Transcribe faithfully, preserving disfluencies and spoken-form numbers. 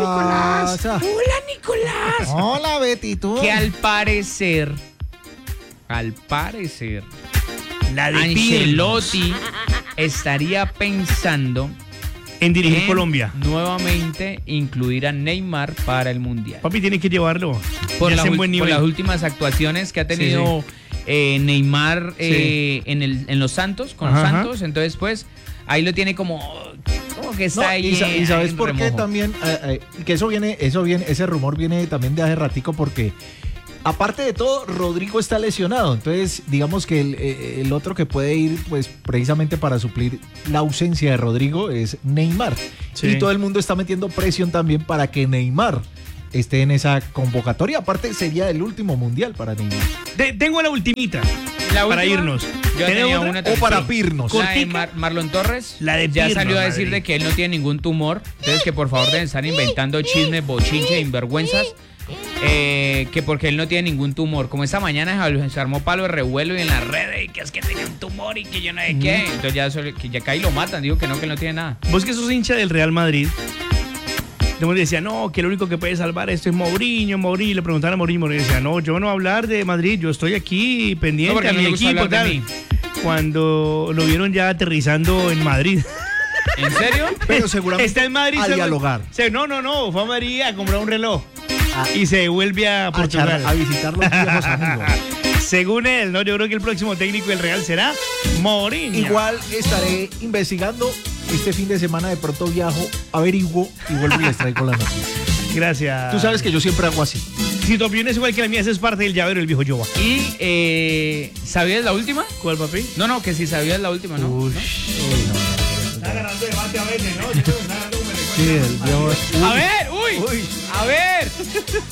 pasa? Hola, Nicolás. Hola, Betty, ¿tú? Que al parecer, al parecer, La de Ancelotti estaría pensando en dirigir en Colombia. nuevamente incluir a Neymar para el Mundial. Papi, tiene que llevarlo. Por, Ya la está en ul- buen por nivel. las últimas actuaciones que ha tenido Sí, eh, Neymar eh, en, el, en los Santos, con los Ajá. Santos, entonces pues ahí lo tiene como, como que está No, ahí. y, sa- y sabes en por qué remojo. también, eh, eh, que eso viene, eso viene, ese rumor viene también de hace ratico porque aparte de todo, Rodrigo está lesionado, entonces digamos que el, eh, el otro que puede ir pues precisamente para suplir la ausencia de Rodrigo es Neymar. Sí. Y todo el mundo está metiendo presión también para que Neymar esté en esa convocatoria. Aparte sería el último mundial para Neymar. Te- tengo la ultimita La para última, irnos. yo ¿Tenés tenía otra? una O también. para Sí. Pirnos. La de ¿Cortica? Mar- Marlon Torres La de ya Pirlo, salió a Madrid. decir de que él no tiene ningún tumor, entonces que por favor deben estar inventando chismes, bochinche, invergüenzas, eh, que porque él no tiene ningún tumor. Como esta mañana se armó palo de revuelo y en las redes y que es que tenía un tumor y que yo no sé qué, entonces ya, solo- que ya cae y lo matan, digo que no, que él no tiene nada. Vos que sos hincha del Real Madrid. Yo me decía, no, que lo único que puede salvar esto es Mourinho, Mourinho. Y le preguntaban a Mourinho, Mourinho decía, no, yo no voy a hablar de Madrid, yo estoy aquí No, pendiente porque a no mi le gusta equipo. hablar de Tal. mí. Cuando lo vieron ya aterrizando en Madrid. ¿En serio? Pero seguramente Está en Madrid. a se- dialogar. se- no, no, no, fue a Madrid a comprar un reloj. A- Y se devuelve a a, Portugal. charlar- a visitar los viejos amigos. Según él, ¿no? Yo creo que el próximo técnico del Real será Mourinho. Igual estaré investigando este fin de semana, de pronto viajo, averiguo y vuelvo y les traigo la noticia. Gracias. Tú sabes que yo siempre hago así. Si tu opinión es igual que la mía, esa es parte del llavero del viejo Yoba. Y, eh, ¿sabías la última? ¿Cuál, papi? No, no, que si sabías la última, ¿no? Uy, ¿No? Está ganando debate a veces, ¿no? Yo creo que está ganando un sí, el viejo- A ver, uy, Uy. a ver.